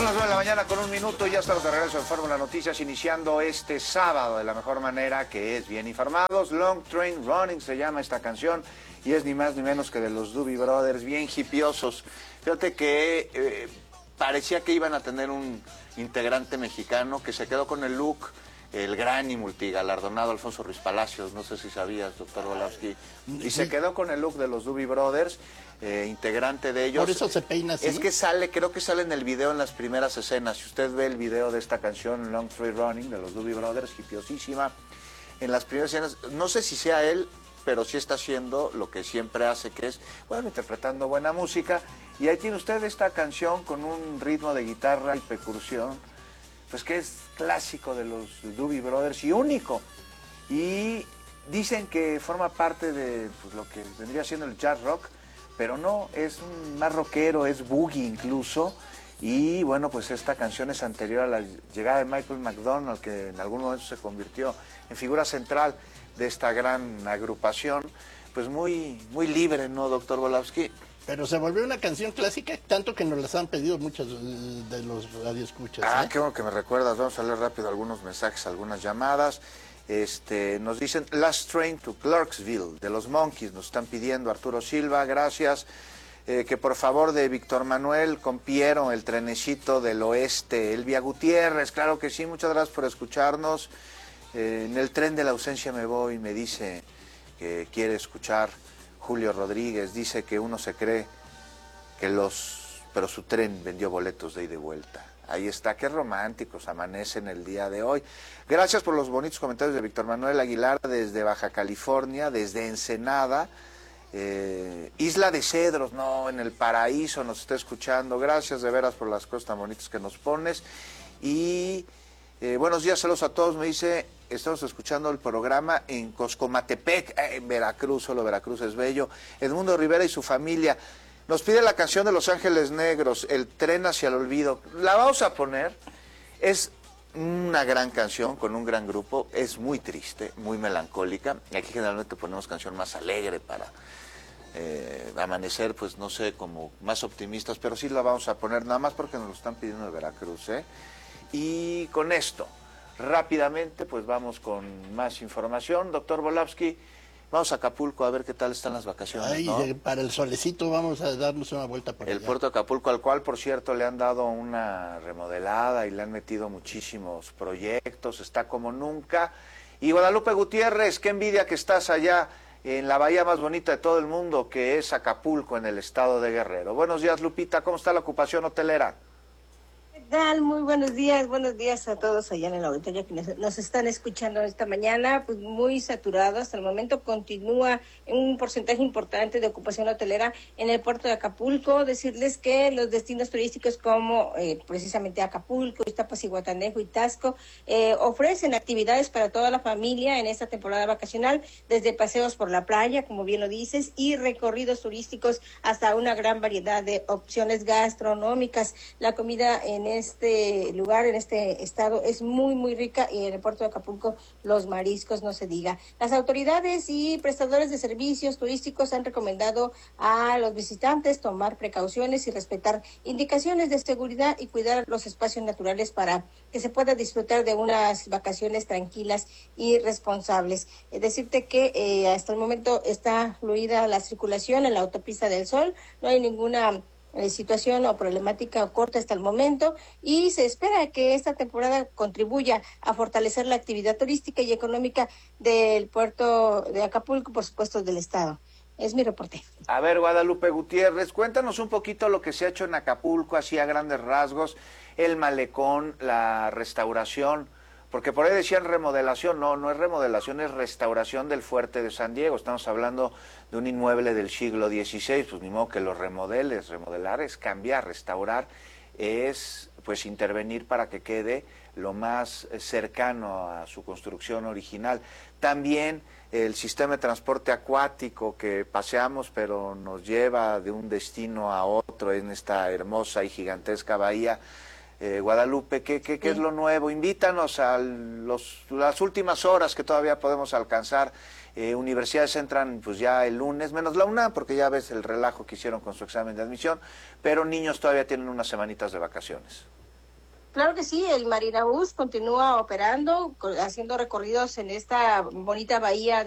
las 9 de la mañana con 1 minuto, ya estamos de regreso en Fórmula Noticias, iniciando este sábado de la mejor manera, que es bien informados. Long Train Running se llama esta canción y es ni más ni menos que de los Doobie Brothers, bien hipiosos. Fíjate que parecía que iban a tener un integrante mexicano que se quedó con el look, el gran y multigalardonado Alfonso Ruiz Palacios, no sé si sabías, doctor Volowski, y se quedó con el look de los Doobie Brothers, integrante de ellos. Por eso se peina así. Es que creo que sale en el video en las primeras escenas. Si usted ve el video de esta canción, Long Train Running, de los Doobie Brothers, hipiosísima, en las primeras escenas, no sé si sea él, pero sí está haciendo lo que siempre hace, que es, bueno, interpretando buena música. Y ahí tiene usted esta canción con un ritmo de guitarra y percusión, pues que es clásico de los Doobie Brothers y único. Y dicen que forma parte de pues, lo que vendría siendo el jazz rock, pero no, es un más rockero, es boogie incluso. Y bueno, pues esta canción es anterior a la llegada de Michael McDonald, que en algún momento se convirtió en figura central de esta gran agrupación. Pues muy, muy libre, ¿no, doctor Volowski? Pero se volvió una canción clásica, tanto que nos las han pedido muchos de los radioescuchas. Ah, qué bueno que me recuerdas. Vamos a leer rápido algunos mensajes, algunas llamadas. Nos dicen Last Train to Clarksville, de los Monkees, nos están pidiendo. Arturo Silva, gracias. Que por favor de Víctor Manuel Compiero, el trenecito del oeste. Elvia Gutiérrez, claro que sí, muchas gracias por escucharnos. En el tren de la ausencia me voy, me dice que quiere escuchar. Julio Rodríguez dice que uno se cree pero su tren vendió boletos de ida y vuelta. Ahí está, qué románticos amanecen el día de hoy. Gracias por los bonitos comentarios de Víctor Manuel Aguilar desde Baja California, desde Ensenada. Isla de Cedros, no, en el paraíso nos está escuchando. Gracias de veras por las cosas tan bonitas que nos pones. Y buenos días, saludos a todos, me dice, estamos escuchando el programa en Coscomatepec, en Veracruz, solo Veracruz es bello. Edmundo Rivera y su familia nos pide la canción de Los Ángeles Negros, El tren hacia el olvido. La vamos a poner, es una gran canción con un gran grupo, es muy triste, muy melancólica. Aquí generalmente ponemos canción más alegre para amanecer, pues no sé, como más optimistas, pero sí la vamos a poner nada más porque nos lo están pidiendo de Veracruz, ¿eh? Y con esto, rápidamente, pues vamos con más información. Doctor Volowski, vamos a Acapulco a ver qué tal están las vacaciones. Ay, ¿no? Para el solecito vamos a darnos una vuelta por el allá. puerto de Acapulco, al cual, por cierto, le han dado una remodelada y le han metido muchísimos proyectos, está como nunca. Y Guadalupe Gutiérrez, qué envidia que estás allá en la bahía más bonita de todo el mundo, que es Acapulco, en el estado de Guerrero. Buenos días, Lupita, ¿cómo está la ocupación hotelera? ¿Qué tal? Muy buenos días a todos allá en el auditorio que nos están escuchando esta mañana, pues muy saturado, hasta el momento continúa un porcentaje importante de ocupación hotelera en el puerto de Acapulco. Decirles que los destinos turísticos como precisamente Acapulco, Iztapas y Guatanejo y Taxco ofrecen actividades para toda la familia en esta temporada vacacional, desde paseos por la playa, como bien lo dices, y recorridos turísticos hasta una gran variedad de opciones gastronómicas. La comida en este lugar, en este estado, es muy, muy rica, y en el puerto de Acapulco los mariscos no se diga. Las autoridades y prestadores de servicios turísticos han recomendado a los visitantes tomar precauciones y respetar indicaciones de seguridad y cuidar los espacios naturales para que se pueda disfrutar de unas vacaciones tranquilas y responsables. Decirte que hasta el momento está fluida la circulación en la autopista del Sol, no hay ninguna situación o problemática o corta hasta el momento, y se espera que esta temporada contribuya a fortalecer la actividad turística y económica del puerto de Acapulco, por supuesto del estado. Es mi reporte. A ver, Guadalupe Gutiérrez, cuéntanos un poquito lo que se ha hecho en Acapulco, así a grandes rasgos, el malecón, la restauración, porque por ahí decían remodelación, no es remodelación, es restauración del fuerte de San Diego. Estamos hablando de un inmueble del siglo XVI, pues ni modo que lo remodeles. Remodelar es cambiar, restaurar es pues intervenir para que quede lo más cercano a su construcción original. También el sistema de transporte acuático que paseamos, pero nos lleva de un destino a otro en esta hermosa y gigantesca bahía. Guadalupe, ¿qué es lo nuevo? Invítanos a las últimas horas que todavía podemos alcanzar. Universidades entran pues ya el lunes, menos la UNAM, porque ya ves el relajo que hicieron con su examen de admisión, pero niños todavía tienen unas semanitas de vacaciones. Claro que sí, el Marinabús continúa operando, haciendo recorridos en esta bonita bahía